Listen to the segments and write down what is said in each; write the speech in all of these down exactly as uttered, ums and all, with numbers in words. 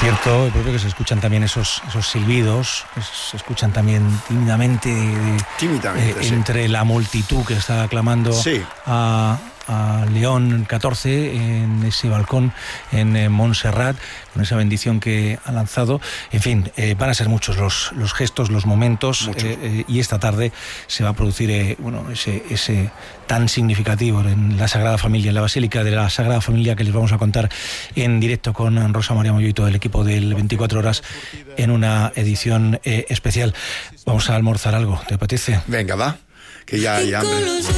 cierto, creo que se escuchan también esos, esos silbidos, se escuchan también tímidamente, tímidamente eh, sí. entre la multitud que está aclamando sí. a, a León catorce en ese balcón en eh, Montserrat, con esa bendición que ha lanzado. En fin, eh, van a ser muchos los, los gestos, los momentos, eh, eh, y esta tarde se va a producir eh, bueno, ese, ese tan significativo en la Sagrada Familia, en la Basílica de la Sagrada Familia, que les vamos a contar en directo con Rosa María Moyo y todo el equipo del veinticuatro horas en una edición eh, especial. Vamos a almorzar algo, ¿te apetece? Venga, va, que ya hay hambre.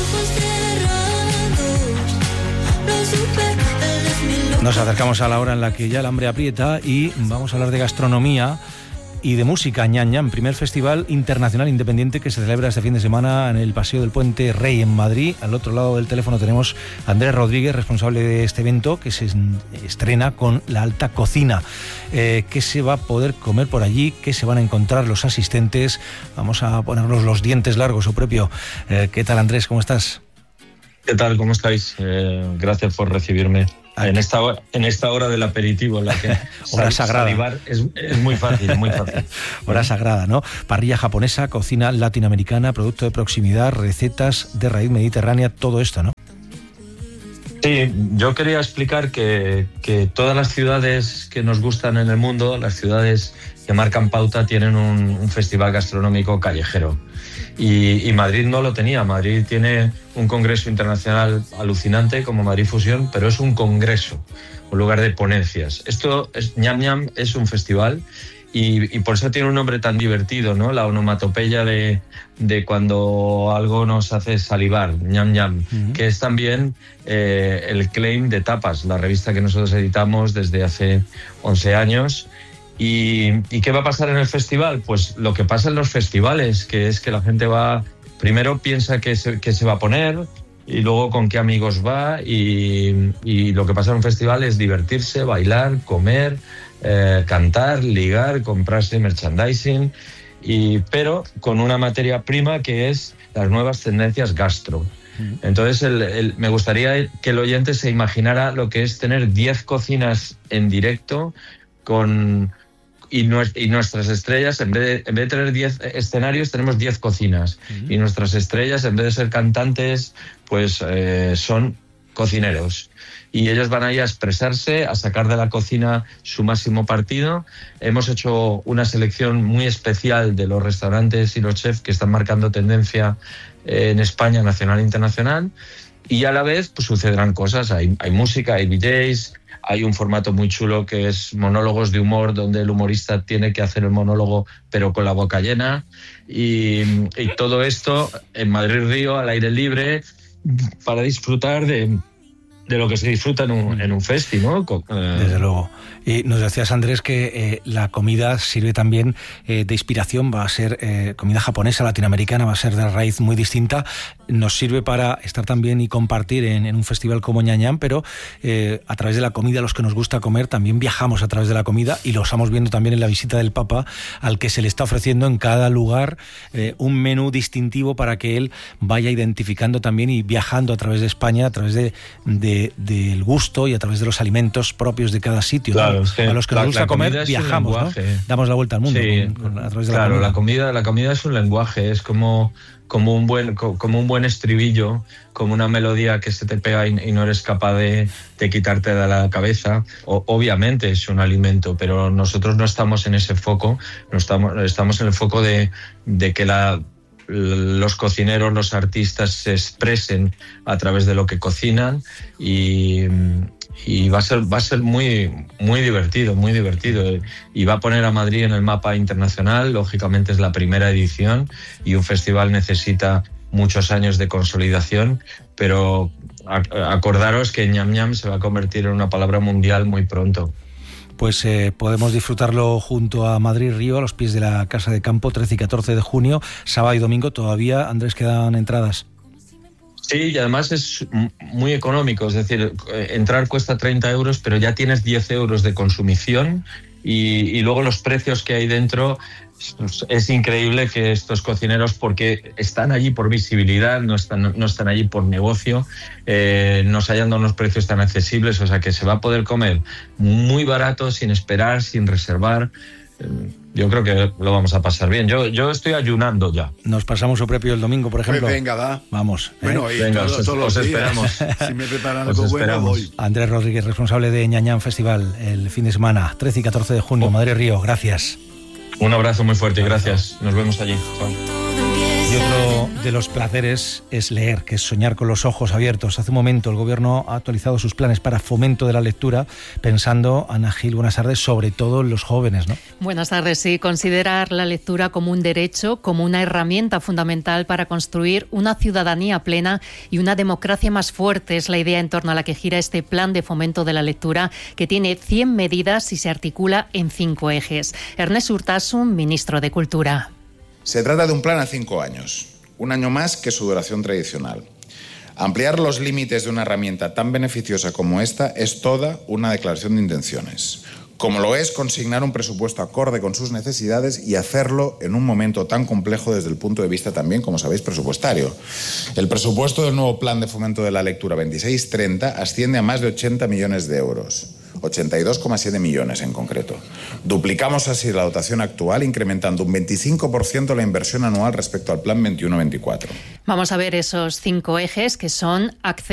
Nos acercamos a la hora en la que ya el hambre aprieta y vamos a hablar de gastronomía y de música. Ñam Ñam, primer festival internacional independiente que se celebra este fin de semana en el Paseo del Puente Rey en Madrid. Al otro lado del teléfono tenemos a Andrés Rodríguez, responsable de este evento, que se estrena con la alta cocina. Eh, ¿Qué se va a poder comer por allí? ¿Qué se van a encontrar los asistentes? Vamos a ponernos los dientes largos, o propio. Eh, ¿Qué tal, Andrés? ¿Cómo estás? ¿Qué tal? ¿Cómo estáis? Eh, gracias por recibirme. En esta, hora, en esta hora del aperitivo, en la que hora sagrada. Salivar es, es muy fácil, muy fácil. Hora sagrada, ¿no? Parrilla japonesa, cocina latinoamericana, producto de proximidad, recetas de raíz mediterránea, todo esto, ¿no? Sí, yo quería explicar que, que todas las ciudades que nos gustan en el mundo, las ciudades que marcan pauta, tienen un, un festival gastronómico callejero. Y, y Madrid no lo tenía. Madrid tiene un congreso internacional alucinante como Madrid Fusión, pero es un congreso, un lugar de ponencias. Esto es Ñam Ñam, es un festival y, y por eso tiene un nombre tan divertido, ¿no? La onomatopeya de, de cuando algo nos hace salivar, Ñam Ñam, uh-huh. que es también eh, el claim de Tapas, la revista que nosotros editamos desde hace once años. ¿Y, ¿Y qué va a pasar en el festival? Pues lo que pasa en los festivales, que es que la gente va, primero piensa que se, que se va a poner y luego con qué amigos va, y, y lo que pasa en un festival es divertirse, bailar, comer, eh, cantar, ligar, comprarse merchandising, y, pero con una materia prima que es las nuevas tendencias gastro. Entonces el, el, me gustaría que el oyente se imaginara lo que es tener diez cocinas en directo con... Y, y nuestras estrellas, en vez de, en vez de tener diez escenarios, tenemos diez cocinas. Uh-huh. Y nuestras estrellas, en vez de ser cantantes, pues eh, son cocineros. Y ellos van ahí a expresarse, a sacar de la cocina su máximo partido. Hemos hecho una selección muy especial de los restaurantes y los chefs que están marcando tendencia en España, nacional e internacional. Y a la vez pues sucederán cosas. Hay, hay música, hay D Js... Hay un formato muy chulo que es monólogos de humor, donde el humorista tiene que hacer el monólogo pero con la boca llena. Y, y todo esto en Madrid Río, al aire libre, para disfrutar de, de lo que se disfruta en un, en un festi, ¿no? Desde luego. Y nos decías, Andrés, que eh, la comida sirve también eh, de inspiración, va a ser eh, comida japonesa, latinoamericana, va a ser de raíz muy distinta. Nos sirve para estar también y compartir en, en un festival como Ñam Ñam, pero eh, a través de la comida, los que nos gusta comer, también viajamos a través de la comida, y lo estamos viendo también en la visita del Papa, al que se le está ofreciendo en cada lugar eh, un menú distintivo para que él vaya identificando también y viajando a través de España, a través de, de, del gusto y a través de los alimentos propios de cada sitio. Claro. ¿no? Es que a los que nos gusta comer viajamos, ¿no? Damos la vuelta al mundo, sí, con, con, a través de claro, la comida. la comida. La comida es un lenguaje, es como, como, un buen, como un buen estribillo, como una melodía que se te pega y, y no eres capaz de, de quitarte de la cabeza. O, obviamente es un alimento, pero nosotros no estamos en ese foco, no estamos, estamos en el foco de, de que la... los cocineros, los artistas se expresen a través de lo que cocinan, y, y va a ser va a ser muy muy divertido, muy divertido, y va a poner a Madrid en el mapa internacional. Lógicamente es la primera edición y un festival necesita muchos años de consolidación, pero acordaros que Ñam Ñam se va a convertir en una palabra mundial muy pronto. Pues eh, podemos disfrutarlo junto a Madrid Río, a los pies de la Casa de Campo, trece y catorce de junio, sábado y domingo. Todavía, Andrés, quedan entradas. Sí, y además es muy económico, es decir, entrar cuesta treinta euros, pero ya tienes diez euros de consumición, y, y luego los precios que hay dentro es increíble que estos cocineros, porque están allí por visibilidad, no están, no están allí por negocio, eh, nos hayan dado unos precios tan accesibles, o sea que se va a poder comer muy barato, sin esperar, sin reservar. Yo creo que lo vamos a pasar bien. Yo, yo estoy ayunando ya. Nos pasamos su propio el domingo, por ejemplo. Pues venga, va. Vamos. ¿eh? Bueno, y venga, todo, os, todos los os días. esperamos. Si me preparan Os algo bueno, esperamos. voy. Andrés Rodríguez, responsable de Ñañán Festival, el fin de semana, trece y catorce de junio, Oh. Madrid Río. Gracias. Un abrazo muy fuerte y gracias. Nos vemos allí. Chao. Y otro de los placeres es leer, que es soñar con los ojos abiertos. Hace un momento el Gobierno ha actualizado sus planes para fomento de la lectura, pensando, Ana Gil, buenas tardes, sobre todo en los jóvenes, ¿no? Buenas tardes. Sí, considerar la lectura como un derecho, como una herramienta fundamental para construir una ciudadanía plena y una democracia más fuerte es la idea en torno a la que gira este plan de fomento de la lectura, que tiene cien medidas y se articula en cinco ejes. Ernest Urtasun, ministro de Cultura. Se trata de un plan a cinco años, un año más que su duración tradicional. Ampliar los límites de una herramienta tan beneficiosa como esta es toda una declaración de intenciones, como lo es consignar un presupuesto acorde con sus necesidades y hacerlo en un momento tan complejo desde el punto de vista también, como sabéis, presupuestario. El presupuesto del nuevo Plan de Fomento de la Lectura veintiséis treinta asciende a más de ochenta millones de euros. ochenta y dos coma siete millones en concreto. Duplicamos así la dotación actual, incrementando un veinticinco por ciento la inversión anual respecto al plan veintiuno veinticuatro. Vamos a ver esos cinco ejes que son acceso